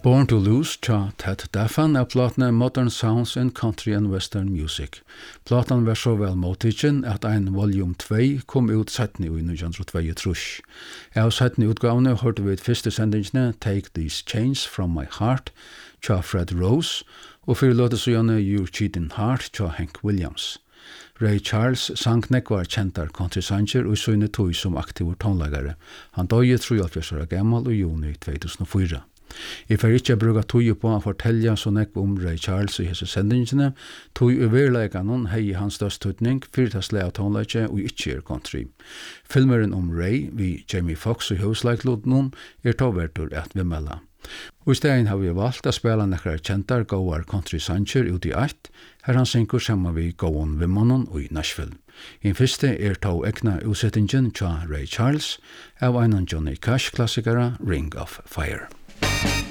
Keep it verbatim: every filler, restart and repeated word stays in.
Born to Lose tja Ted Daffan er platna Modern Sounds in Country and Western Music. Platan var så vel motigen at ein volume two kom ut settni i nitjan tjueto. Av settni utgavene hørte vi første sendingene Take These Chains From My Heart tja Fred Rose og fyrir låte så gjerne You Cheating Heart tja Hank Williams. Ray Charles sang nekvar kjentar country-sanger og søgne tog som aktiv tonlagare. Han døye treoghalvfjerds år gammal i juni two thousand four. Jeg får ikke bruke tog på å fortelle så nekk om Ray Charles i hese sendingene, tog i verleikanen hei hans størst tøtning, fyrtas lea tonleike og ikke er country. Filmeren om Ray, vi Jamie Foxx og husleiklodnen, er tåvertur at vi melda. Og i stedet har vi valgt å spela nekkar kjentar gåar country-sanger ut i eitt, her han synker sammen vi gåon vimmannen og i Nashville. I fyrste er tå egna utsettingen tja Ray Charles, av einan Johnny Cash-klassikara Ring of Fire.